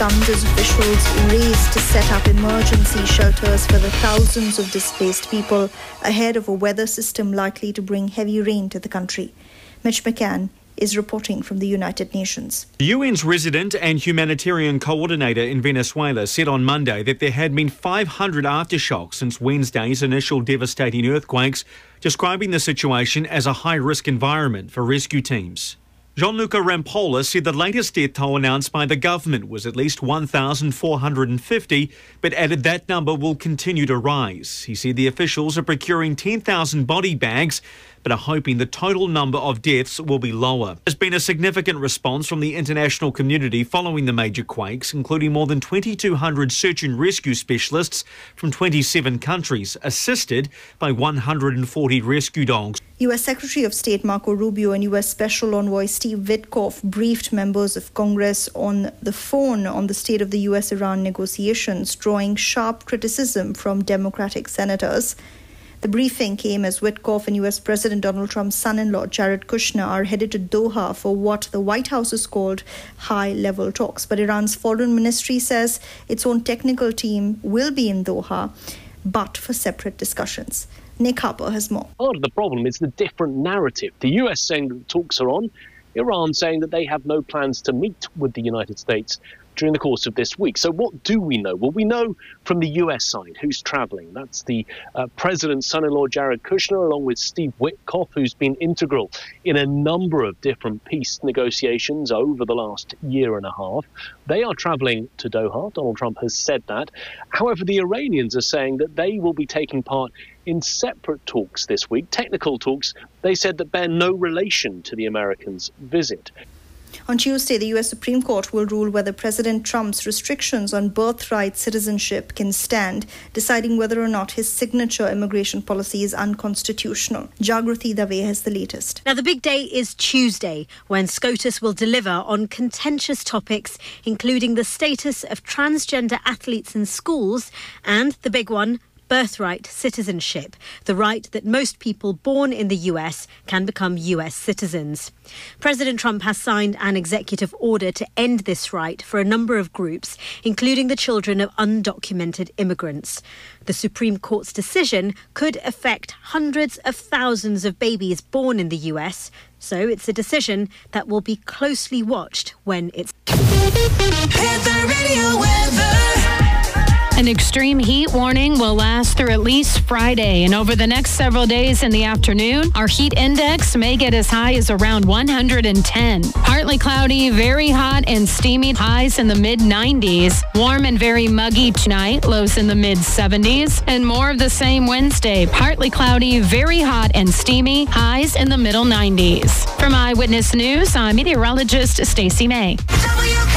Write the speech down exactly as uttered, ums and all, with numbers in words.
guns as officials race to set up emergency shelters for the thousands of displaced people ahead of a weather system likely to bring heavy rain to the country. Mitch McCann is reporting from the United Nations. The U N's resident and humanitarian coordinator in Venezuela said on Monday that there had been five hundred aftershocks since Wednesday's initial devastating earthquakes, describing the situation as a high-risk environment for rescue teams. Gianluca Rampolla said the latest death toll announced by the government was at least one thousand four hundred fifty, but added that number will continue to rise. He said the officials are procuring ten thousand body bags, but are hoping the total number of deaths will be lower. There's been a significant response from the international community following the major quakes, including more than twenty-two hundred search and rescue specialists from twenty-seven countries, assisted by one hundred forty rescue dogs. U S Secretary of State Marco Rubio and U S Special Envoy Steve Witkoff briefed members of Congress on the phone on the state of the U S Iran negotiations, drawing sharp criticism from Democratic senators. The briefing came as Witkoff and U S President Donald Trump's son-in-law Jared Kushner are headed to Doha for what the White House has called high-level talks. But Iran's foreign ministry says its own technical team will be in Doha, but for separate discussions. Nick Harper has more. Part of the problem is the different narrative. The U S saying that the talks are on, Iran saying that they have no plans to meet with the United States during the course of this week. So what do we know? Well, we know from the U S side who's travelling. That's the uh, president's son-in-law, Jared Kushner, along with Steve Witkoff, who's been integral in a number of different peace negotiations over the last year and a half. They are travelling to Doha. Donald Trump has said that. However, the Iranians are saying that they will be taking part in separate talks this week, technical talks, they said, that bear no relation to the Americans' visit. On Tuesday, the U S Supreme Court will rule whether President Trump's restrictions on birthright citizenship can stand, deciding whether or not his signature immigration policy is unconstitutional. Jagrati Dave has the latest. Now, the big day is Tuesday, when SCOTUS will deliver on contentious topics, including the status of transgender athletes in schools and the big one, birthright citizenship, the right that most people born in the U S can become U S citizens. President Trump has signed an executive order to end this right for a number of groups, including the children of undocumented immigrants. The Supreme Court's decision could affect hundreds of thousands of babies born in the U S, so it's a decision that will be closely watched when it's... An extreme heat warning will last through at least Friday, and over the next several days in the afternoon, our heat index may get as high as around one hundred ten. Partly cloudy, very hot and steamy, highs in the mid nineties. Warm and very muggy tonight, lows in the mid seventies. And more of the same Wednesday, partly cloudy, very hot and steamy, highs in the middle nineties. From Eyewitness News, I'm meteorologist Stacey May.